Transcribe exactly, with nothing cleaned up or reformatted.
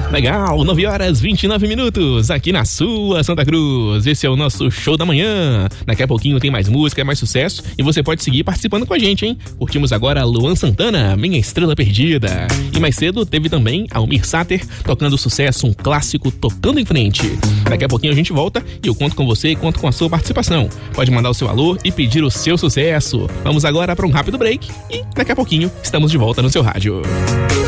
Legal, nove horas e vinte e nove minutos, aqui na sua Santa Cruz. Esse é o nosso show da manhã. Daqui a pouquinho tem mais música, mais sucesso e você pode seguir participando com a gente, hein? Curtimos agora Luan Santana, Minha Estrela Perdida. E mais cedo teve também Almir Sater tocando sucesso, um clássico Tocando em Frente. Daqui a pouquinho a gente volta e eu conto com você e conto com a sua participação. Pode mandar o seu alô e pedir o seu sucesso. Vamos agora para um rápido break e daqui a pouquinho estamos de volta no seu rádio.